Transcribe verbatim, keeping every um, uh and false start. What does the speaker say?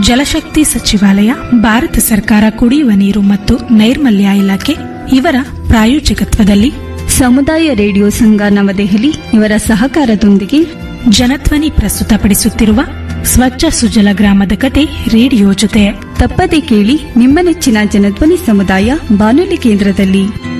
ಜಲಶಕ್ತಿ ಸಚಿವಾಲಯ, ಭಾರತ ಸರ್ಕಾರ ಕುಡಿಯುವ ನೀರು ಮತ್ತು ನೈರ್ಮಲ್ಯ ಇಲಾಖೆ ಇವರ ಪ್ರಾಯೋಜಕತ್ವದಲ್ಲಿ ಸಮುದಾಯ ರೇಡಿಯೋ ಸಂಘ ನವದೆಹಲಿ ಇವರ ಸಹಕಾರದೊಂದಿಗೆ ಜನಧ್ವನಿ ಪ್ರಸ್ತುತಪಡಿಸುತ್ತಿರುವ ಸ್ವಚ್ಛ ಸುಜಲ ಗ್ರಾಮದ ಕತೆ ರೇಡಿಯೋ ಜೊತೆ ತಪ್ಪದೆ ಕೇಳಿ ನಿಮ್ಮ ನೆಚ್ಚಿನ ಜನಧ್ವನಿ ಸಮುದಾಯ ಬಾನುಲಿ ಕೇಂದ್ರದಲ್ಲಿ.